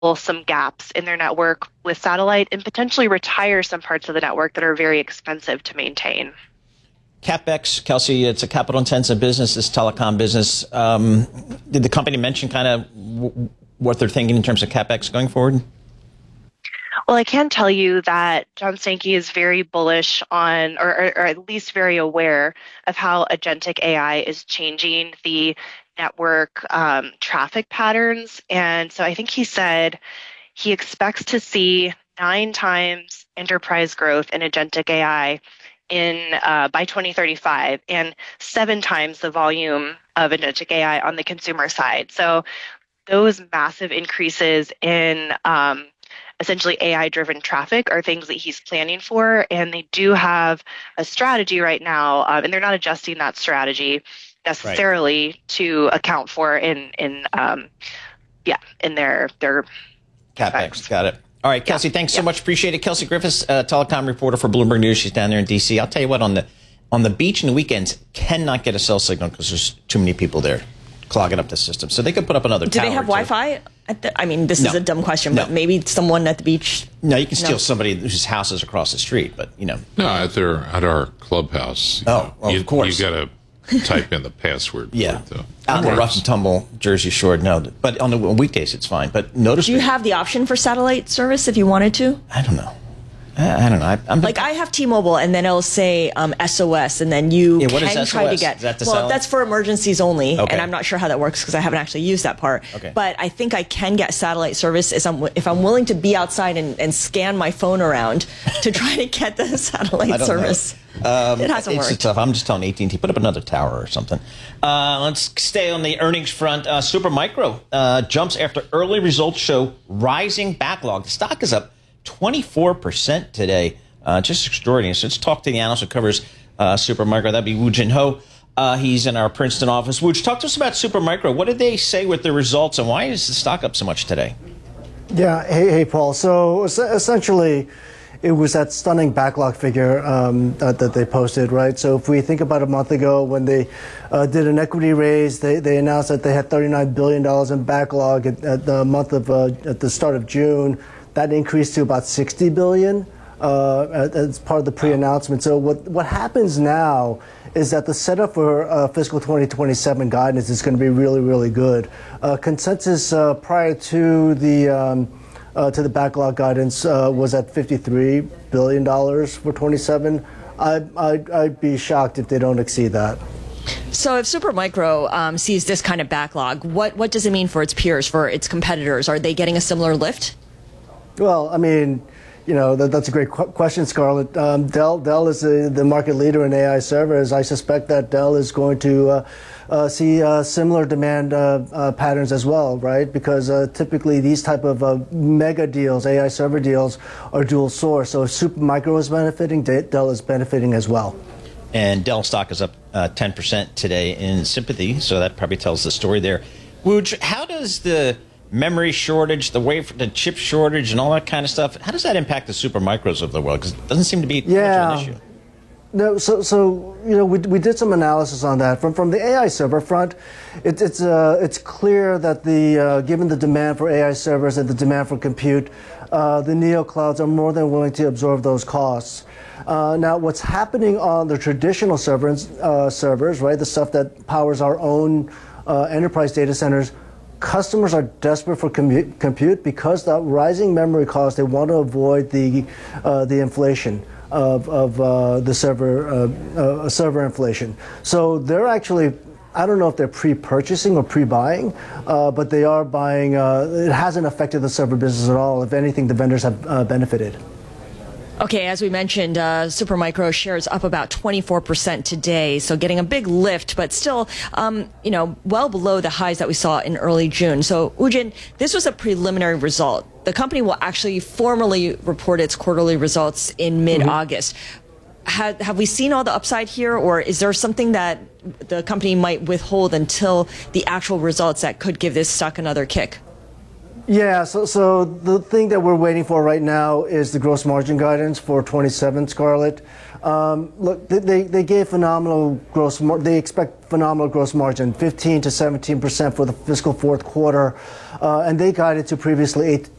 some gaps in their network with satellite and potentially retire some parts of the network that are very expensive to maintain. CapEx, Kelsey, it's a capital intensive business, this telecom business. Did the company mention kind of what they're thinking in terms of CapEx going forward? Well, I can tell you that John Stankey is very bullish on, or at least very aware of how agentic AI is changing the network traffic patterns. And so I think he said he expects to see 9 times enterprise growth in agentic AI by 2035 and 7 times the volume of agentic AI on the consumer side. So those massive increases in essentially AI-driven traffic are things that he's planning for, and they do have a strategy right now, and they're not adjusting that strategy necessarily to account for in their CapEx. Got it. All right, Kelsey, thanks so much. Appreciate it. Kelsey Griffiths, telecom reporter for Bloomberg News. She's down there in D.C. I'll tell you what, on the beach in the weekends, cannot get a cell signal because there's too many people there clogging up the system. So they could put up another tower. Do they have Wi-Fi? This is a dumb question, but maybe someone at the beach. No, you can steal somebody whose house is across the street, but No, at our clubhouse. Of course. You got to type in the password. Yeah. Out in the rough and tumble Jersey Shore, no. But on the weekdays, it's fine. But notice. Do you have the option for satellite service if you wanted to? I don't know. I don't know. I have T-Mobile, and then it'll say SOS, and then you can try to get. Is that that's for emergencies only, okay. And I'm not sure how that works because I haven't actually used that part. Okay. But I think I can get satellite service if I'm willing to be outside and scan my phone around to try to get the satellite service. It hasn't worked. It's tough. I'm just telling AT&T, put up another tower or something. Let's stay on the earnings front. Supermicro jumps after early results show rising backlog. The stock is up 24% today. Just extraordinary. So let's talk to the analyst who covers Supermicro. That'd be Woo Jin Ho. He's in our Princeton office. Woo, talk to us about Supermicro. What did they say with the results, and why is the stock up so much today? Yeah. Hey, Paul. So essentially, it was that stunning backlog figure that they posted, right? So if we think about a month ago when they did an equity raise, they announced that they had $39 billion in backlog at the start of June. That increased to about $60 billion as part of the pre-announcement. So what happens now is that the setup for fiscal 2027 guidance is going to be really, really good. Consensus prior to the backlog guidance was at $53 billion for 27. I'd be shocked if they don't exceed that. So if Supermicro sees this kind of backlog, what does it mean for its peers, for its competitors? Are they getting a similar lift? Well, I mean, that's a great question, Scarlett. Dell is the market leader in AI servers. I suspect that Dell is going to see similar demand patterns as well, right? Because typically these type of mega deals, AI server deals, are dual source. So if Supermicro is benefiting, Dell is benefiting as well. And Dell stock is up 10% today in sympathy, so that probably tells the story there. Wooj, how does the memory shortage, the chip shortage, and all that kind of stuff, how does that impact the Supermicros of the world? Because it doesn't seem to be much of an issue. No, so we did some analysis on that. From the AI server front, it's clear that given the demand for AI servers and the demand for compute, the neoclouds are more than willing to absorb those costs. Now, what's happening on the traditional servers, right, the stuff that powers our own enterprise data centers, customers are desperate for compute because the rising memory costs. They want to avoid the inflation of the server inflation. So they're actually, I don't know if they're pre-purchasing or pre-buying, but they are buying. It hasn't affected the server business at all. If anything, the vendors have benefited. Okay, as we mentioned, Supermicro shares up about 24% today, so getting a big lift, but still, well below the highs that we saw in early June. So, Woo Jin, this was a preliminary result. The company will actually formally report its quarterly results in mid-August. Have we seen all the upside here, or is there something that the company might withhold until the actual results that could give this stock another kick? Yeah, so the thing that we're waiting for right now is the gross margin guidance for 27, Scarlett. Look, they gave phenomenal they expect phenomenal gross margin, 15 to 17% for the fiscal fourth quarter, and they guided to previously